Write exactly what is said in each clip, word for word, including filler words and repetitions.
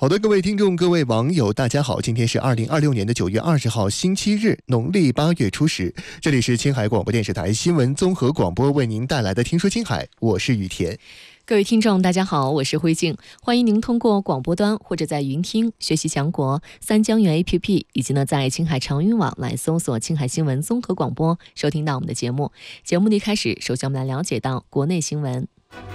好的，各位听众，各位网友，大家好，今天是二零二六年的九月二十号，星期日，农历八月初十。这里是青海广播电视台新闻综合广播为您带来的《听说青海》，我是雨田。 各位听众大家好，我是慧静，欢迎您通过广播端或者在云听学习强国三江源 A P P， 以及呢在青海长云网来搜索青海新闻综合广播，收听到我们的节目。节目的一开始，首先我们来了解到国内新闻。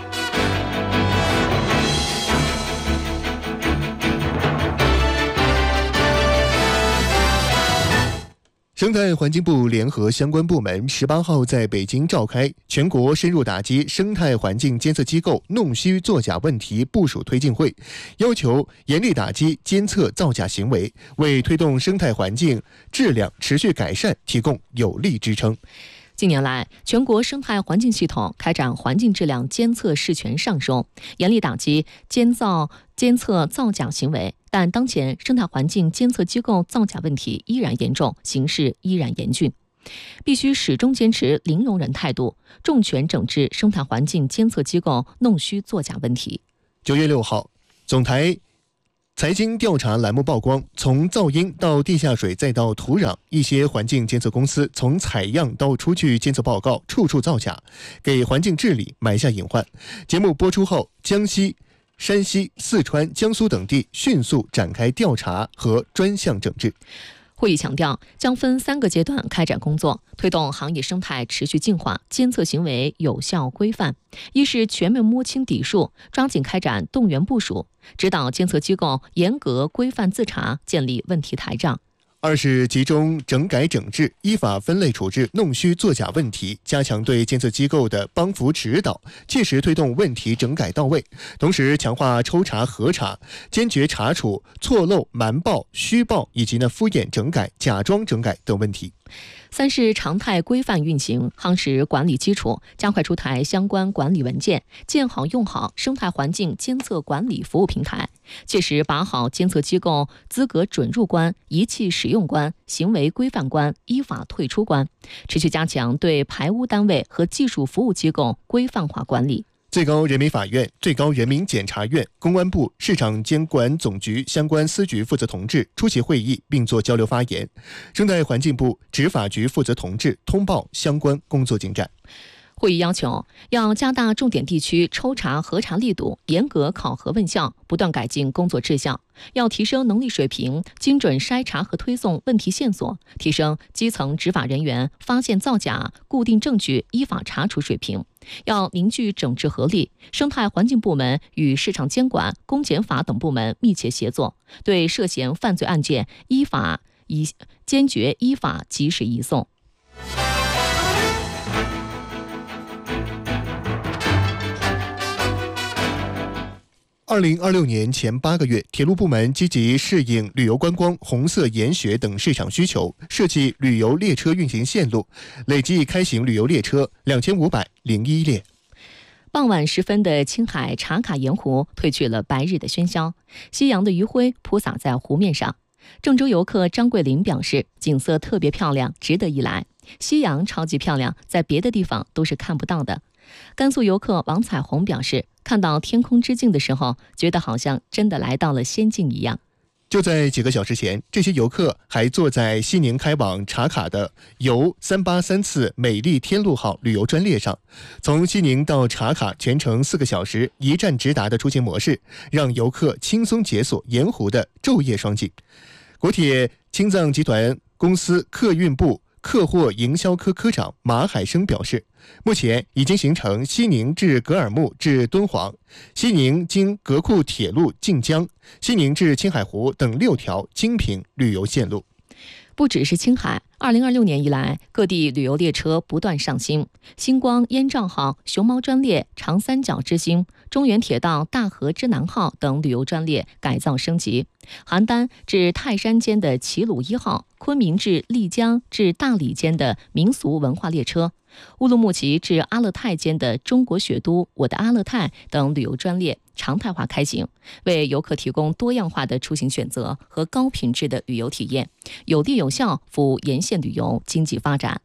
生态环境部联合相关部门十八号在北京召开全国深入打击生态环境监测机构弄虚作假问题部署推进会，要求严厉打击监测造假行为，为推动生态环境质量持续改善提供有力支撑。 近年来，全国生态环境系统开展环境质量监测事权上收，严厉打击监造监测造假行为。但当前生态环境监测机构造假问题依然严重，形势依然严峻，必须始终坚持零容忍态度，重拳整治生态环境监测机构弄虚作假问题。 九月六号，总台财经调查栏目曝光，从噪音到地下水再到土壤，一些环境监测公司从采样到出具监测报告，处处造假，给环境治理埋下隐患。节目播出后，江西、山西、四川、江苏等地迅速展开调查和专项整治。 会议强调，将分三个阶段开展工作，推动行业生态持续净化，监测行为有效规范。一是全面摸清底数，抓紧开展动员部署，指导监测机构严格规范自查，建立问题台账。 二是集中整改整治，依法分类处置弄虚作假问题，加强对监测机构的帮扶指导，切实推动问题整改到位。同时强化抽查核查，坚决查处错漏、瞒报、虚报以及呢敷衍整改、假装整改等问题。 三是常态规范运行，夯实管理基础，加快出台相关管理文件，建好用好生态环境监测管理服务平台，切实把好监测机构资格准入关、仪器使用关、行为规范关、依法退出关，持续加强对排污单位和技术服务机构规范化管理。 最高人民法院、最高人民检察院、公安部市场监管总局相关司局负责同志出席会议并作交流发言，生态环境部执法局负责同志通报相关工作进展。 会议要求，要加大重点地区抽查核查力度，严格考核问效，不断改进工作质效。要提升能力水平，精准筛查和推送问题线索，提升基层执法人员发现造假、固定证据、依法查处水平。要凝聚整治合力，生态环境部门与市场监管、公检法等部门密切协作，对涉嫌犯罪案件依法依坚决依法及时移送。 二零二六年前八个月，铁路部门积极适应旅游观光、红色研学等市场需求，设计旅游列车运行线路，累计开行旅游列车两千五百零一列。 傍晚时分的青海茶卡盐湖褪去了白日的喧嚣，夕阳的余晖铺洒在湖面上。郑州游客张桂林表示，景色特别漂亮，值得一来。夕阳超级漂亮，在别的地方都是看不到的。甘肃游客王彩虹表示，看到天空之镜的时候，觉得好像真的来到了仙境一样。 就在几个小时前，这些游客还坐在西宁开往茶卡的游三八三次美丽天路号旅游专列上，从西宁到茶卡全程四个小时，一站直达的出行模式，让游客轻松解锁盐湖的昼夜双景。国铁青藏集团公司客运部客货营销科科长马海生表示，目前已经形成西宁至格尔木至敦煌、西宁经格库铁路晋江、西宁至青海湖等六条精品旅游线路。 不只是青海，二零二六年以来，各地旅游列车不断上新，星光燕赵号、熊猫专列、长三角之星、中原铁道大河之南号等旅游专列改造升级，邯郸至泰山间的齐鲁一号、昆明至丽江至大理间的民俗文化列车、乌鲁木齐至阿勒泰间的中国雪都我的阿勒泰等旅游专列常态化开行，为游客提供多样化的出行选择和高品质的旅游体验，有力有效服务沿线旅游经济发展。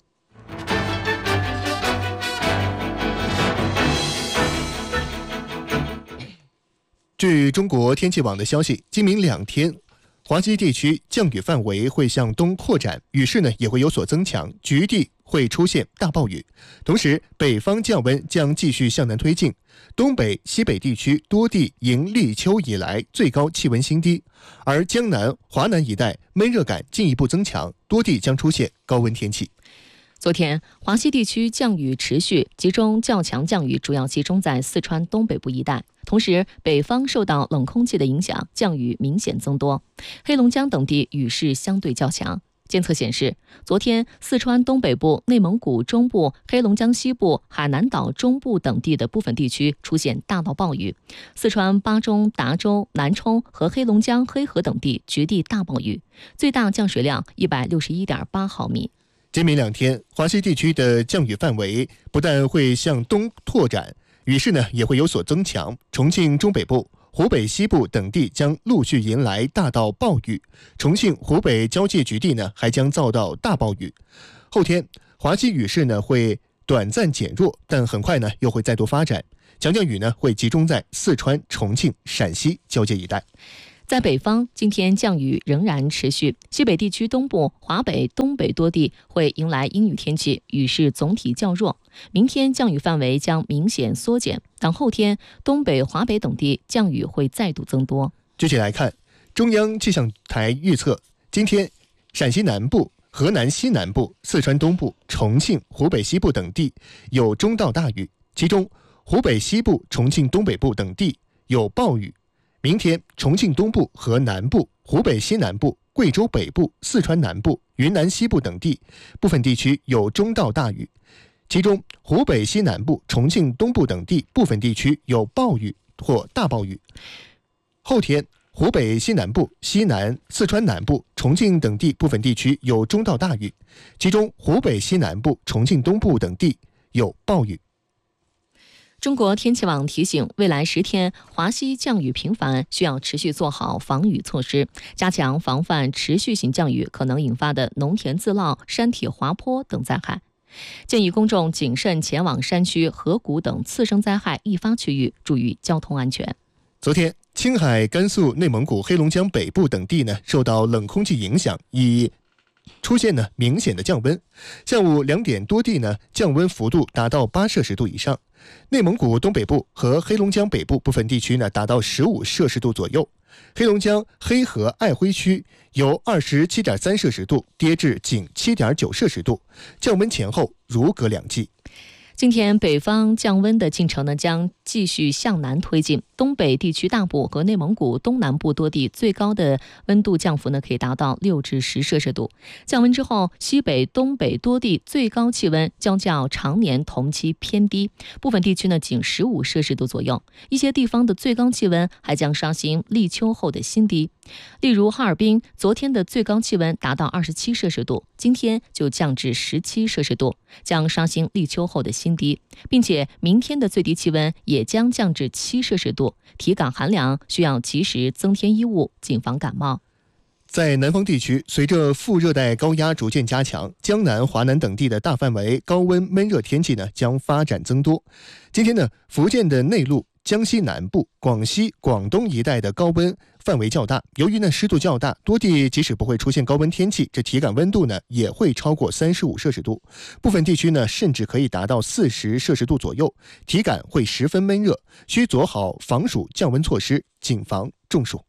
据中国天气网的消息，今明两天华西地区降雨范围会向东扩展，雨势呢也会有所增强，局地会出现大暴雨。同时，北方降温将继续向南推进，东北、西北地区多地迎立秋以来最高气温新低，而江南、华南一带闷热感进一步增强，多地将出现高温天气。 昨天，华西地区降雨持续，其中较强降雨主要集中在四川东北部一带。同时，北方受到冷空气的影响，降雨明显增多，黑龙江等地雨势相对较强。监测显示，昨天四川东北部、内蒙古中部、黑龙江西部、海南岛中部等地的部分地区出现大到暴雨，四川巴中、达州、南充和黑龙江黑河等地局地大暴雨，最大降水量一百六十一点八毫米。 今明两天，华西地区的降雨范围不但会向东拓展，雨势呢也会有所增强。重庆中北部、湖北西部等地将陆续迎来大到暴雨，重庆、湖北交界局地呢还将遭到大暴雨。后天，华西雨势呢会短暂减弱，但很快呢又会再度发展。强降雨呢会集中在四川、重庆、陕西交界一带。 在北方，今天降雨仍然持续，西北地区东部、华北、东北多地会迎来阴雨天气，雨势总体较弱。明天降雨范围将明显缩减，但后天东北、华北等地降雨会再度增多。 具体来看，中央气象台预测，今天陕西南部、河南西南部、四川东部、重庆、湖北西部等地有中到大雨，其中湖北西部、重庆东北部等地有暴雨。明天，重庆东部和南部、湖北西南部、贵州北部、四川南部、云南西部等地部分地区有中到大雨，其中湖北西南部、重庆东部等地部分地区有暴雨或大暴雨。后天，湖北西南部、西南、四川南部、重庆等地部分地区有中到大雨，其中湖北西南部、重庆东部等地有暴雨。 中国天气网提醒，未来十天华西降雨频繁，需要持续做好防雨措施，加强防范持续性降雨可能引发的农田自涝、山体滑坡等灾害。建议公众谨慎前往山区、河谷等次生灾害易发区域，注意交通安全。 昨天，青海、甘肃、内蒙古、黑龙江北部等地呢，受到冷空气影响，已出现呢明显的降温。下午两点多地呢，降温幅度达到八摄氏度以上。内蒙古东北部和黑龙江北部部分地区呢，达到十五摄氏度左右。黑龙江黑河爱辉区由二十七点三摄氏度跌至仅七点九摄氏度，降温前后如隔两季。 今天北方降温的进程呢将继续向南推进，东北地区大部和内蒙古东南部多地最高的温度降幅呢可以达到六至十摄氏度。降温之后，西北、东北多地最高气温将较常年同期偏低，部分地区呢仅十五摄氏度左右，一些地方的最高气温还将刷新立秋后的新低。例如哈尔滨昨天的最高气温达到二十七摄氏度，今天就降至十七摄氏度，将刷新立秋后的新低，并且明天的最低气温也将降至七摄氏度，体感寒凉，需要及时增添衣物，谨防感冒。 在南方地区，随着副热带高压逐渐加强，江南、华南等地的大范围高温闷热天气呢将发展增多。今天呢，福建的内陆、江西南部、广西、广东一带的高温范围较大，由于呢湿度较大，多地即使不会出现高温天气，这体感温度呢也会超过三十五摄氏度，部分地区呢甚至可以达到四十摄氏度左右，体感会十分闷热，需做好防暑降温措施，谨防中暑。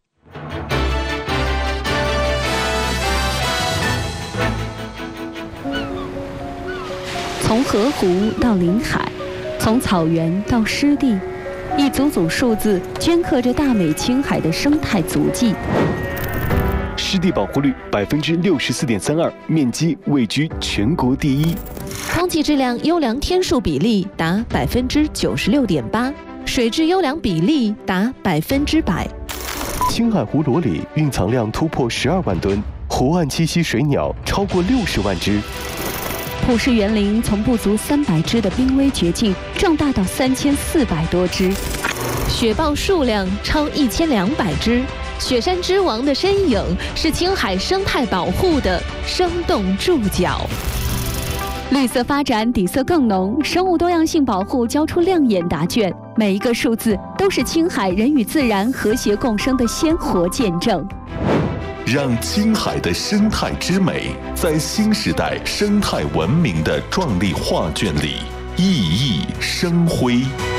从河湖到临海，从草原到湿地，一组组数字镌刻着大美青海的生态足迹。 湿地保护率百分之六十四点三二，面积位居全国第一。 空气质量优良天数比例达百分之九十六点八，水质优良比例达百分之百。 青海湖裸里蕴藏量突破十二万吨，湖岸栖息水鸟超过六十万只。 普氏园林从不足三百只的濒危绝境壮大到三千四百多只， 雪豹数量超一千两百只。雪山之王的身影是青海生态保护的生动注脚。 绿色发展底色更浓，生物多样性保护交出亮眼答卷，每一个数字都是青海人与自然和谐共生的鲜活见证。 让青海的生态之美在新时代生态文明的壮丽画卷里熠熠生辉。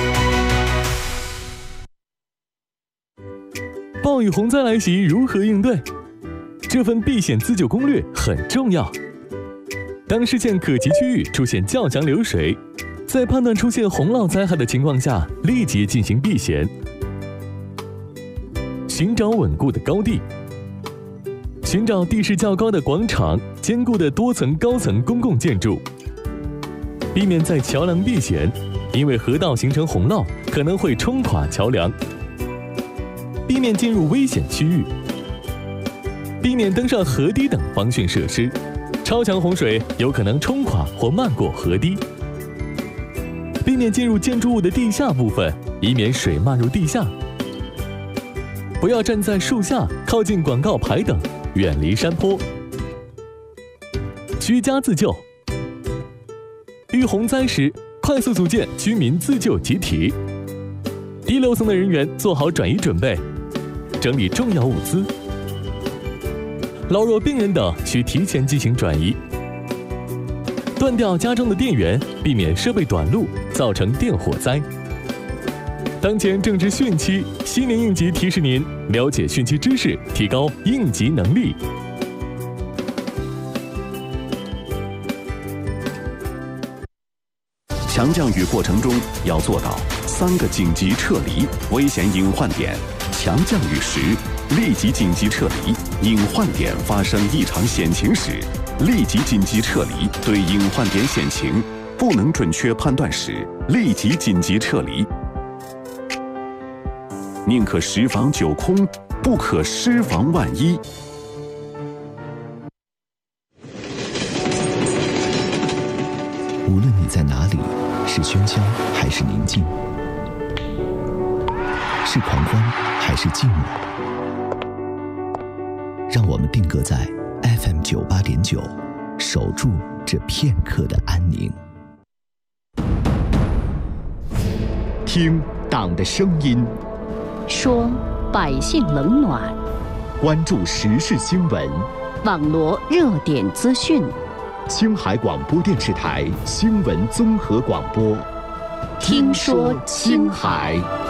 暴雨洪灾来袭，如何应对？这份避险自救攻略很重要。当视线可及区域出现较强流水，在判断出现洪涝灾害的情况下，立即进行避险。寻找稳固的高地，寻找地势较高的广场、坚固的多层高层公共建筑，避免在桥梁避险，因为河道形成洪涝可能会冲垮桥梁。避免进入危险区域，避免登上河堤等防汛设施，超强洪水有可能冲垮或漫过河堤。避免进入建筑物的地下部分，以免水漫入地下。不要站在树下、靠近广告牌等，远离山坡。居家自救，遇洪灾时，快速组建居民自救集体。低楼层的人员做好转移准备，整理重要物资。老弱病人等需提前进行转移。断掉家中的电源，避免设备短路，造成电火灾。当前正值汛期，西宁应急提示您了解汛期知识，提高应急能力。 强降雨过程中要做到三个紧急撤离危险隐患点。强降雨时，立即紧急撤离；隐患点发生异常险情时，立即紧急撤离。对隐患点险情不能准确判断时，立即紧急撤离。宁可十防九空，不可失防万一。 无论你在哪里，是喧嚣还是宁静，是狂欢还是静默，让我们定格在 F M 九八点九，守住这片刻的安宁。 听党的声音， 说百姓冷暖， 关注时事新闻， 网罗热点资讯。 青海广播电视台新闻综合广播， 听说青海。